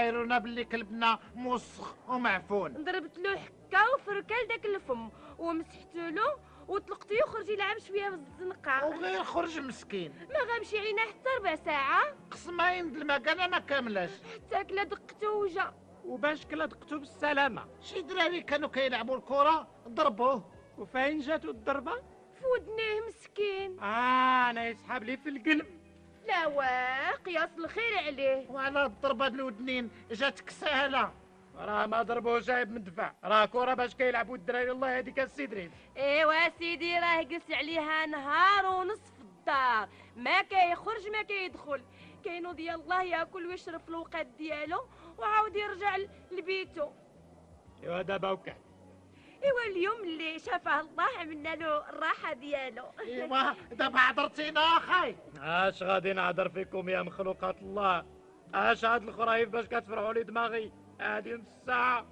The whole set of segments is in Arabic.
قايلوا لنا باللي كلبنا موسخ ومعفون. ضربت له حكه وفركل داك الفم ومسحت له وطلقته يخرج يلعب شويه في الزنقه. وغير خرج مسكين، ما غامشي علينا حتى ربع ساعه. قسماين د المكانه ما كاملاش. حتى كلا دقته وجا. وباش كلا دقتو بالسلامه. شي دراري كانوا كيلعبوا الكره ضربوه. وفين جاتو الضربه؟ في ودنيه مسكين. انا يسحب لي في القلب. لا قياس الخير عليه. وعلى الضربه د الودنين جاتك سهله. راه ما ضربوه جايب من دفع، راه كره باش كيلعبوا الدراري الله يهديك السيدرين. ايوا سيدي راه جلس عليها نهار ونص في الدار، ما كيخرج ما كيدخل، كاينو ديال الله ياكل ويشرب في الوقت ديالو وعاود يرجع لبيتو. ايوا دابا وكان. ايوا اليوم اللي شافه الله عملنا له الراحه ديالو. ايوا دابا عذرتينا اخاي. اش غادي نعذر فيكم يا مخلوقات الله؟ اش هاد الخرايف باش كتفرحوا لي دماغي هادي نص ساعه؟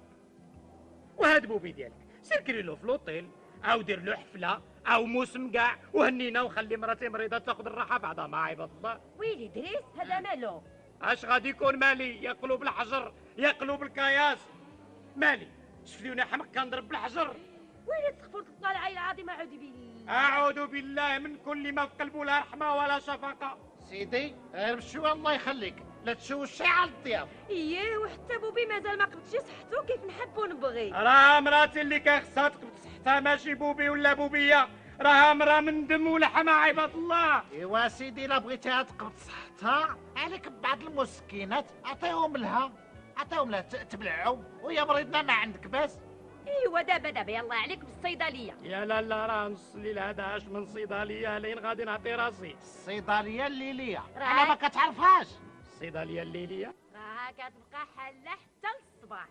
وهاد بوبي ديالك سير كري له في لوطيل او دير له حفله او موسم كاع وهنينا وخلي مراتي مريضه تاخذ الراحه بعدا ما عيب الله. ويلي دريس هذا مالو؟ اش غادي يكون مالي؟ يا قلوب الحجر يا قلوب الكياس. مالي شفتوني حمق كنضرب بالحجر؟ ويلي تخفر الله العلي العظيم. اعوذ بالله اعوذ بالله من كل ما في قلبه لا رحمه ولا شفقه. سيدي غير بشويه الله يخليك، لا تشوشي على الضياف. اييه وحتى بوبي مازال ما قبضش صحتو كيف نحب ونبغي. راه مراتي اللي كيخصها تقبض صحتها ماشي بوبي ولا بوبيه، راها مرا من دم ولحم عباد الله. ايوا سيدي لا بغيتيها تقبض صحتها عليك ببعض المسكنات عطيهم لها تبلعهم، ويا مريضنا ما عندك باس. ايوا دابا يلا عليك بالصيدليه. يا لا راه نص الليل هذا اش من صيدليه لين غادي نعطي راسي. الصيدليه الليليه راه انا ما كتعرفهاش. الصيدليه الليليه راها كتبقى حاله حتى للصباح.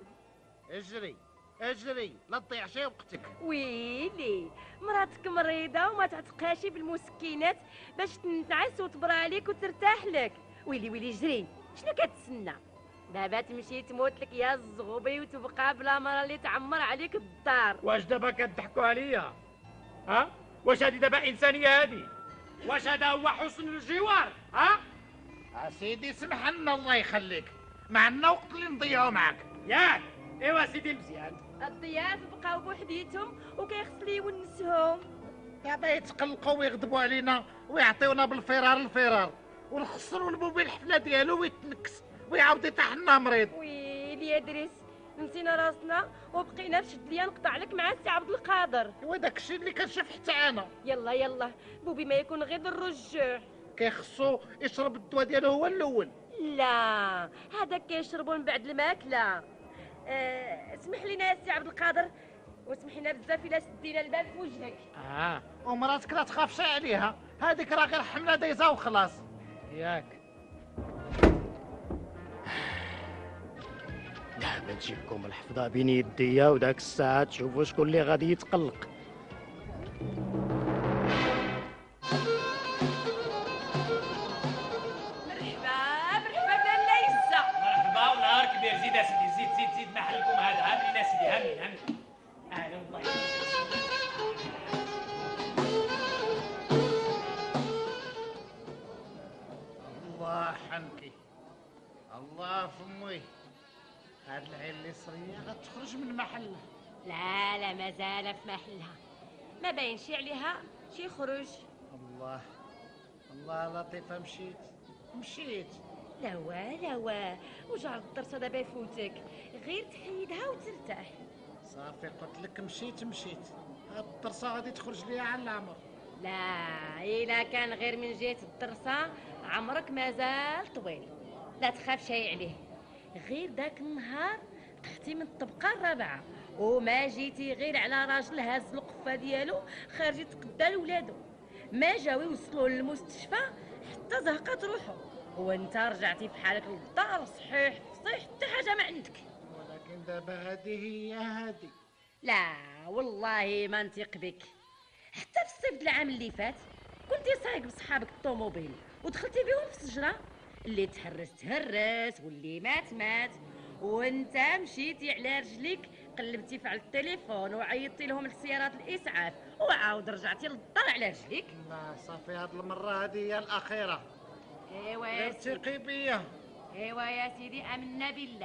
اجري لا تضيع شي وقتك. ويلي مراتك مريضه وما تعتقهاش بالمسكنات باش تنعس وتبرى عليك وترتاح لك. ويلي جري شنو كتسنى؟ دابا تمشي تموت لك يا الزغوبي وتبقى بلا مرة اللي تعمر عليك الدار. واش دابا كتضحكوا عليا؟ ها؟ واش هادي دابا انسانيه هادي؟ واش هذا هو حسن الجوار؟ ها؟ سيدي سمح لنا الله يخليك، ما عندنا وقت اللي نضيعو معاك ياك. ايوا سيدي مزيان. الضياف بقاو بوحديتهم وكيخص لي يونسهم. دابا يتقلقوا ويغضبوا علينا ويعطيونا بالفرار ونخسروا البوبي الحفله ديالو ويتنكس ويعاود يطيح لنا مريض. ويلي يا دريس نسينا راسنا وبقينا في شد ليا نقطع لك مع السي عبد القادر. ايوا داكشي اللي كنشوف حتى انا. يلا بوبي ما يكون غير الرجوع. كيخصو يشرب الدواء ديالو هو الاول. لا هذاك كيشربوا من بعد الماكله. اسمح لنا يا سي عبد القادر واسمح لنا بزاف الا سدينا الباب في وجهك. ومراتك لا تخافش عليها، هذيك راه غير حمله دايزه وخلاص. ياك. دابا تجيكم الحفظه بين يديا وداك الساعه تشوفوا شكون اللي غادي يتقلق. مرحبا لاله يزا. مرحبا ونهار كبير. زيد اسيدي زيد محلكم هذا. هامين اسيدي هامين. اهلا والله. الله حنكي الله فمي، هاد العين اللي صريه غتخرج من محلها. لا مازال في محلها، ما باينش عليها شي خروج. الله لطيفه مشيت. لا وجع الضرسه دابا يفوتك، غير تحيدها وترتاح. صافي قلت لك مشيت. هاد الطرسه غادي تخرج ليا على العمر. لا إلا كان غير من جهة الدرسة عمرك مازال طويل، لا تخاف شي عليه. غير داك النهار طحتي من الطبقة الرابعة وما جيتي غير على راجل هاز القفة ديالو خارجي تقدا لولادو، ما جاو يوصلوه للمستشفى حتى زهقت روحو وانت رجعتي في حالك للدار صحيح حتى حاجة ما عندك. ولكن دابا هذه هي هذه. لا والله ما نثق بك. حتى في الصيف العام اللي فات كنتي سايق بصحابك الطوموبيل ودخلتي بهم في الشجره، اللي تهرس واللي مات، وانت مشيتي على رجليك قلبتي في على التليفون وعيطتي لهم لسيارات الاسعاف وعاود رجعتي للدار على رجليك. لا صافي هاد المره هذه هي الاخيره. ايوا يا سيدي، ثقي بيا. ايوا يا سيدي امنا بالله.